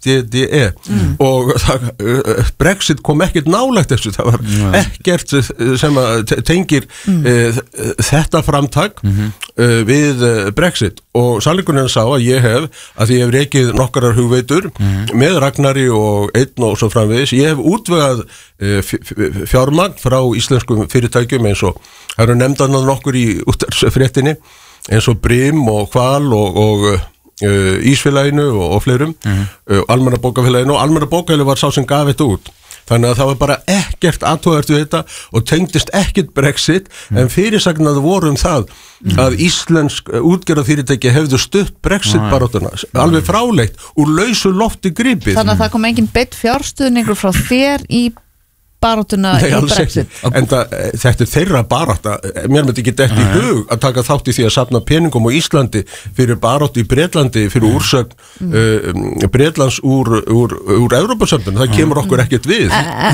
DDE og Brexit kom ekkert nálægt þessu, það var ekkert sem að tengir þetta framtak við Brexit og sannleikurinn sá að ég hef, að ég hef rekið nokkrar hugveitur með Ragnari og einn og svo framvegis, ég hef útvegað fjármagn frá íslenskum fyrirtækjum eins og það eru nefndan nokkur í útvarpsfréttinni eins og Brim og Hval og Ísfélaginu og fleirum Almenna bókafélaginu og Almenna bókafélaginu var sá sem gaf þetta út þannig að það var bara ekkert athugavert við þetta og tengdist ekkert Brexit en fyrirsagnað voru það að íslensk útgerðarfyrirtæki hefðu stutt Brexit baráttuna alveg fráleitt úr lausu lofti gripið þannig að það kom engin beinn fjárstuðningur frá þér í baráttuna í Brexit en þetta þeirra barátta mér myndi ekki dett í hug að taka þátt í því að safna peningum á Íslandi fyrir baráttu í Bretlandi fyrir úrsögn Bretlands úr Evrópusambandinu, það kemur okkur ekkert við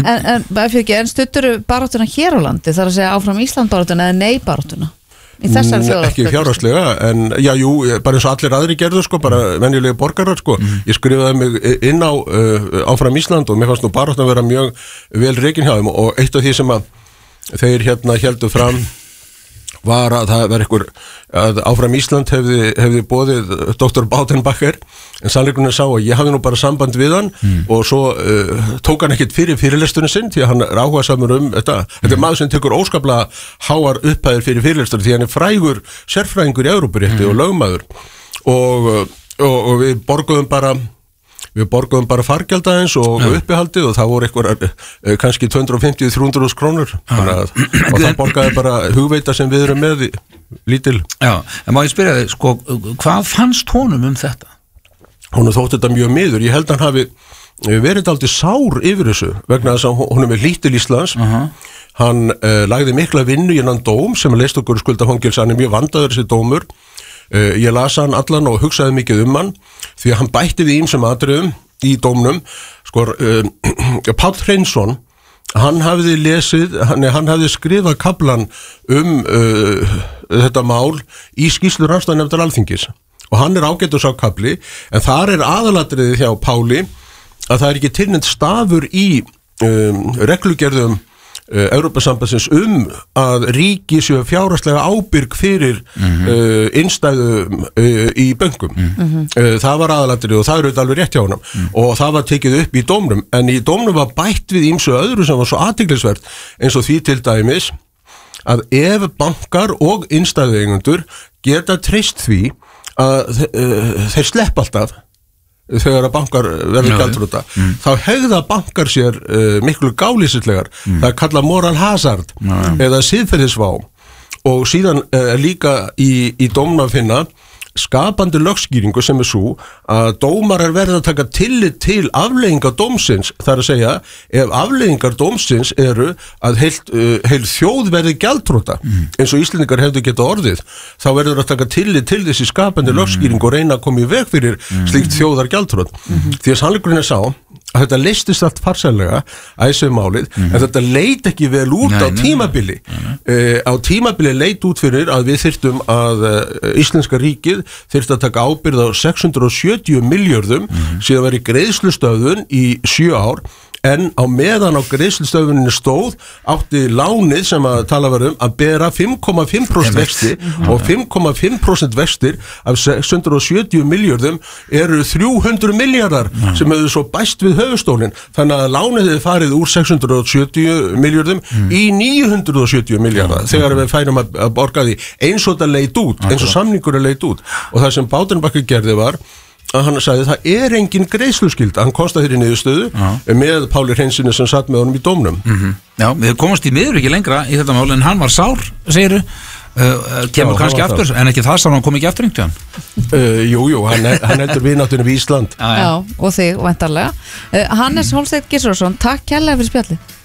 en stuttur baráttuna hér á landi þar að segja áfram Ísland baráttuna eða nei baráttuna ekki fjárhagslega en bara eins og allir aðri gerðu bara venjulega borgarar ég skrifaði mig inn á áfram Ísland og mér fannst nú baráttan að vera mjög vel rekin hjá þeim og eitt af því sem að þeir heldur fram var að það var að áfram Ísland hefði boðið Dr. Baudenbacher en sannleikurinn sá að ég hafði nú bara samband við hann og svo tók hann ekkert fyrir fyrirlesturinn sinn því að hann áhugasamur þetta er maður sem tekur óskaplega háar upphæðir fyrir fyrirlestur því hann er frægur sérfræðingur í Evrópurétti og lögmaður og við borguðum bara fargjaldaðins og uppihaldið og það voru eitthvað kannski 250-300 krónur og það borgaði bara hugveita sem við erum með lítil. Já, en má ég spyrja þig, hvað fannst honum þetta? Honum þótti þetta mjög miður, ég held að hann hafi verið aldrei sár yfir þessu vegna þess að honum er lítil Íslands hann lagði mikla vinnu innan dóm sem leist okkur skuldafangils, hann er mjög vandaður þessi dómur ég las hann allan og hugsaði mikið hann því að hann bætti við ýmsum atriðum í dómnum Páll Hreinsson hann hafði skrifað kaflan þetta mál í skýrslu rannsóknarnefndar Alþingis og hann er ágætur sá kafli en þar er aðalatriðið hjá Páli að það er ekki tilnefnt stafur í reglugerðum Evrópusambandsins að ríki séu fjárhagslega ábyrg fyrir innstæðu í bönkum það var aðalatriðið og það er auðvitað alveg rétt hjá honum og það var tekið upp í dómnum en í dómnum var bætt við ýmsu öðru sem var svo athyglisvert eins og því til dæmis að ef bankar og innstæðueigendur geta treyst því að þeir slepp alltaf þegar að bankar verður gjaldþrota þá hegða bankar sér miklu gálýsislegar það er kallað moral hazard eða siðferðisvá og síðan líka í dómnum að finna skapandi lögskýringu sem er svo að dómarar verða að taka tillit til afleiðingar dómsins, þar að segja ef afleiðingar dómsins eru að heil þjóð verði gjaldþrota eins og Íslendingar hefðu getað orðið þá verður að taka tillit til þessi skapandi lögskýringu og reyna að koma í veg fyrir slíkt þjóðar gjaldþrot því að sannleikurinn er sá að þetta leystist allt farsælega málið, en þetta leit ekki vel út á tímabili á tímabili leit út fyrir að við þyrftum að íslenska ríkið þyrfti að taka ábyrgð á 670 milljörðum síðan var í greiðslustöðvun í 7 ár en á meðan á greiðslustöðvuninni stóð átti lánið sem að tala var að bera 5,5% vexti og 5,5% vextir af 670 milljörðum eru 300 miljardar sem hefur svo bæst við höfustólinn þannig að lánið hefur farið úr 670 miljörðum í 970 miljardar þegar við færum að borga því eins og þetta leit út, eins og samningurinn leit út og það sem Baudenbacher gerði var að hann sagði það er engin greiðsluskylda hann komst að þeirri niðurstöðu með Páli Hreinssyni sem satt með honum í dómnum Já, við komast í miður ekki lengra í þetta mál en hann var sár, segiru kemur kannski aftur, en ekki það sá hann kom ekki aftur einhvern Jú, hann heldur vináttunum við Ísland Já, og þig, væntanlega Hannes Hólmsteinn Gissurarson, takk kærlega fyrir spjallið